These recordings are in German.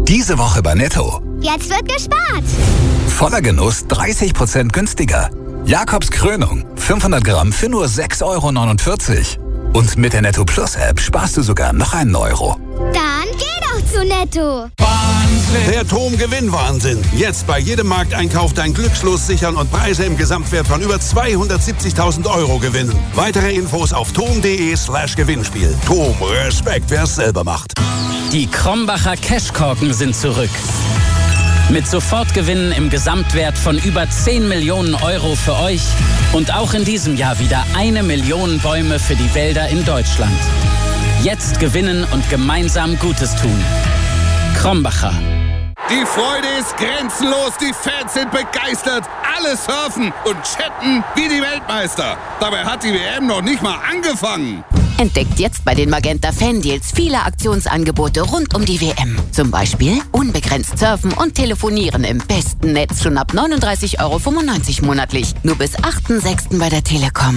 Diese Woche bei Netto. Jetzt wird gespart. Voller Genuss 30% günstiger. Jakobs Krönung 500 Gramm für nur 6,49 €. Und mit der Netto Plus App sparst du sogar noch einen Euro. Dann geh doch zu Netto. Wahnsinn! Der TOM-Gewinnwahnsinn. Jetzt bei jedem Markteinkauf dein Glückslos sichern und Preise im Gesamtwert von über 270.000 € gewinnen. Weitere Infos auf tom.de/Gewinnspiel. TOM, Respekt, wer es selber macht. Die Krombacher Cashkorken sind zurück. Mit Sofortgewinnen im Gesamtwert von über 10 Millionen € für euch und auch in diesem Jahr wieder 1 Million Bäume für die Wälder in Deutschland. Jetzt gewinnen und gemeinsam Gutes tun. Krombacher. Die Freude ist grenzenlos, die Fans sind begeistert, alle surfen und chatten wie die Weltmeister. Dabei hat die WM noch nicht mal angefangen. Entdeckt jetzt bei den Magenta Fan-Deals viele Aktionsangebote rund um die WM. Zum Beispiel unbegrenzt surfen und telefonieren im besten Netz schon ab 39,95 € monatlich. Nur bis 8.6. bei der Telekom.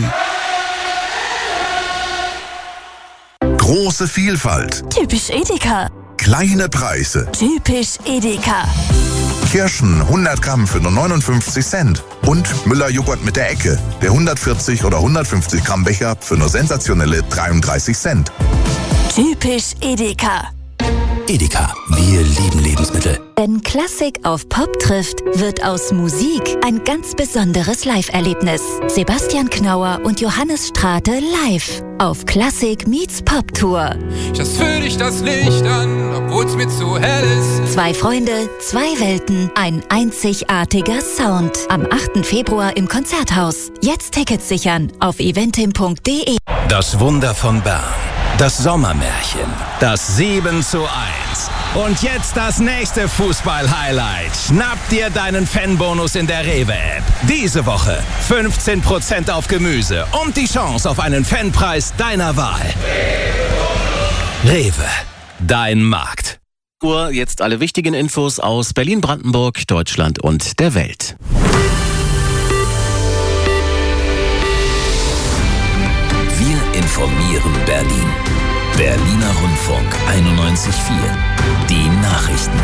Große Vielfalt. Typisch Edeka. Kleine Preise. Typisch Edeka. Kirschen 100 Gramm für nur 59 Cent. Und Müller-Joghurt mit der Ecke. Der 140 oder 150 Gramm Becher für nur sensationelle 33 Cent. Typisch Edeka. Edeka, wir lieben Lebensmittel. Wenn Klassik auf Pop trifft, wird aus Musik ein ganz besonderes Live-Erlebnis. Sebastian Knauer und Johannes Strate live auf Klassik meets Pop Tour. Just für dich das Licht an, obwohl's mir zu hell ist. 2 Freunde, 2 Welten, ein einzigartiger Sound. Am 8. Februar im Konzerthaus. Jetzt Tickets sichern auf eventim.de. Das Wunder von Bern. Das Sommermärchen. Das 7:1. Und jetzt das nächste Fußball-Highlight. Schnapp dir deinen Fanbonus in der Rewe-App. Diese Woche 15% auf Gemüse und die Chance auf einen Fanpreis deiner Wahl. Rewe, dein Markt. Jetzt alle wichtigen Infos aus Berlin, Brandenburg, Deutschland und der Welt. Wir informieren Berlin. Berliner Rundfunk 91.4. Die Nachrichten.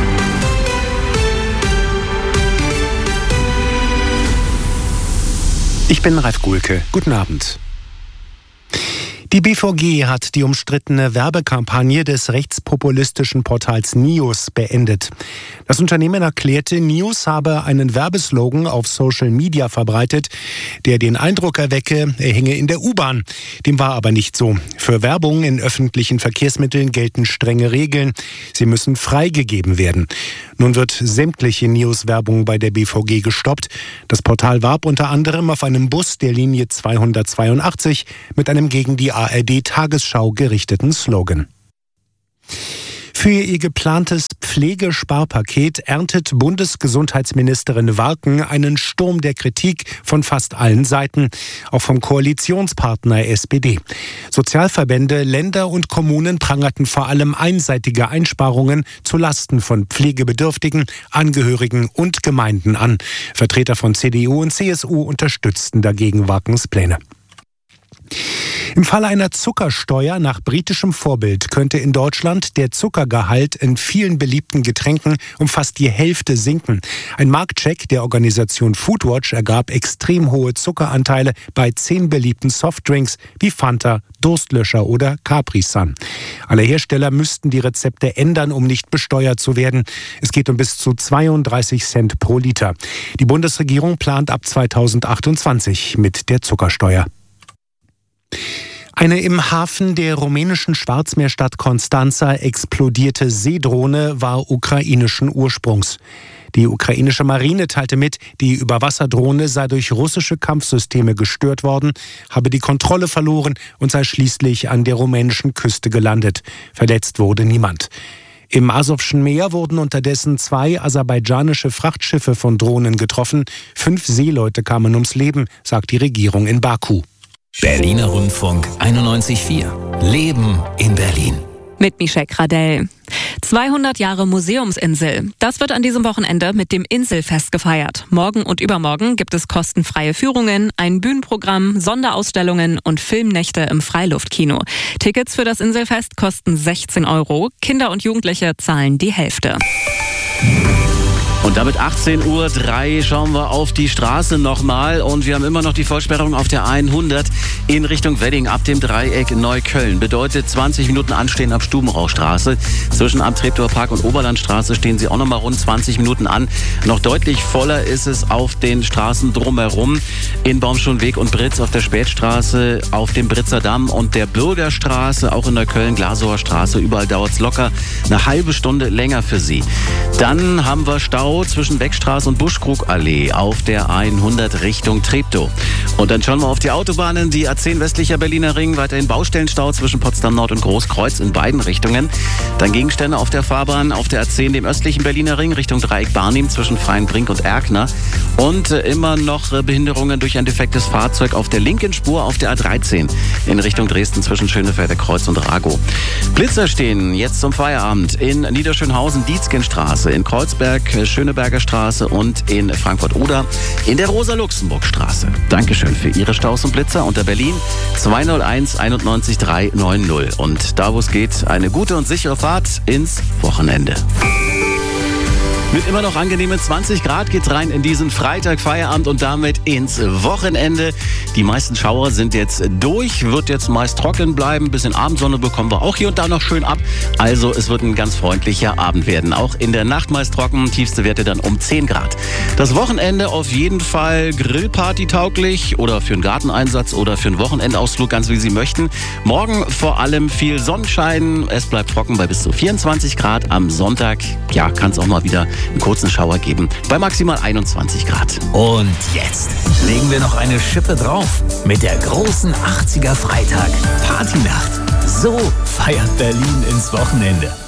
Ich bin Ralf Gulke. Guten Abend. Die BVG hat die umstrittene Werbekampagne des rechtspopulistischen Portals News beendet. Das Unternehmen erklärte, News habe einen Werbeslogan auf Social Media verbreitet, der den Eindruck erwecke, er hänge in der U-Bahn. Dem war aber nicht so. Für Werbung in öffentlichen Verkehrsmitteln gelten strenge Regeln. Sie müssen freigegeben werden. Nun wird sämtliche News-Werbung bei der BVG gestoppt. Das Portal warb unter anderem auf einem Bus der Linie 282 mit einem gegen die ARD-Tagesschau gerichteten Slogan. Für ihr geplantes Pflegesparpaket erntet Bundesgesundheitsministerin Warken einen Sturm der Kritik von fast allen Seiten, auch vom Koalitionspartner SPD. Sozialverbände, Länder und Kommunen prangerten vor allem einseitige Einsparungen zulasten von Pflegebedürftigen, Angehörigen und Gemeinden an. Vertreter von CDU und CSU unterstützten dagegen Warkens Pläne. Im Falle einer Zuckersteuer nach britischem Vorbild könnte in Deutschland der Zuckergehalt in vielen beliebten Getränken um fast die Hälfte sinken. Ein Marktcheck der Organisation Foodwatch ergab extrem hohe Zuckeranteile bei 10 beliebten Softdrinks wie Fanta, Durstlöscher oder Capri-Sun. Alle Hersteller müssten die Rezepte ändern, um nicht besteuert zu werden. Es geht um bis zu 32 Cent pro Liter. Die Bundesregierung plant ab 2028 mit der Zuckersteuer. Eine im Hafen der rumänischen Schwarzmeerstadt Constanța explodierte Seedrohne war ukrainischen Ursprungs. Die ukrainische Marine teilte mit, die Überwasserdrohne sei durch russische Kampfsysteme gestört worden, habe die Kontrolle verloren und sei schließlich an der rumänischen Küste gelandet. Verletzt wurde niemand. Im Asowschen Meer wurden unterdessen 2 aserbaidschanische Frachtschiffe von Drohnen getroffen. 5 Seeleute kamen ums Leben, sagt die Regierung in Baku. Berliner Rundfunk 91.4. Leben in Berlin. Mit Michelle Gradell. 200 Jahre Museumsinsel. Das wird an diesem Wochenende mit dem Inselfest gefeiert. Morgen und übermorgen gibt es kostenfreie Führungen, ein Bühnenprogramm, Sonderausstellungen und Filmnächte im Freiluftkino. Tickets für das Inselfest kosten 16 €. Kinder und Jugendliche zahlen die Hälfte. Und damit 18:03 Uhr schauen wir auf die Straße nochmal und wir haben immer noch die Vollsperrung auf der 100 in Richtung Wedding ab dem Dreieck Neukölln. Bedeutet 20 Minuten Anstehen ab Stubenrauchstraße. Zwischen am Treptower Park und Oberlandstraße stehen Sie auch nochmal rund 20 Minuten an. Noch deutlich voller ist es auf den Straßen drumherum in Baumschulenweg und Britz, auf der Spätstraße, auf dem Britzer Damm und der Bürgerstraße, auch in Neukölln, Glasower Straße. Überall dauert es locker eine halbe Stunde länger für Sie. Dann haben wir Stau zwischen Beckstraße und Buschkrugallee auf der 100 Richtung Treptow. Und dann schauen wir auf die Autobahnen. Die A10 westlicher Berliner Ring, weiterhin Baustellenstau zwischen Potsdam Nord und Großkreuz in beiden Richtungen. Dann Gegenstände auf der Fahrbahn auf der A10 dem östlichen Berliner Ring Richtung Dreieck Barnim zwischen Freienbrink und Erkner. Und immer noch Behinderungen durch ein defektes Fahrzeug auf der linken Spur auf der A13 in Richtung Dresden zwischen Schönefelder Kreuz und Ragow. Blitzer stehen jetzt zum Feierabend in Niederschönhausen, Dietzgenstraße, in Kreuzberg, Schöneberger Straße und in Frankfurt-Oder in der Rosa-Luxemburg-Straße. Dankeschön für Ihre Staus und Blitzer unter Berlin 201 91 390. Und da, wo es geht, eine gute und sichere Fahrt ins Wochenende. Mit immer noch angenehmen 20 Grad geht's rein in diesen Freitag, Feierabend und damit ins Wochenende. Die meisten Schauer sind jetzt durch, wird jetzt meist trocken bleiben. Ein bisschen Abendsonne bekommen wir auch hier und da noch schön ab. Also es wird ein ganz freundlicher Abend werden. Auch in der Nacht meist trocken, tiefste Werte dann um 10 Grad. Das Wochenende auf jeden Fall Grillparty tauglich oder für einen Garteneinsatz oder für einen Wochenendausflug, ganz wie Sie möchten. Morgen vor allem viel Sonnenschein. Es bleibt trocken bei bis zu 24 Grad. Am Sonntag, ja, kann es auch mal wieder einen kurzen Schauer geben bei maximal 21 Grad. Und jetzt legen wir noch eine Schippe drauf mit der großen 80er Freitag Partynacht. So feiert Berlin ins Wochenende.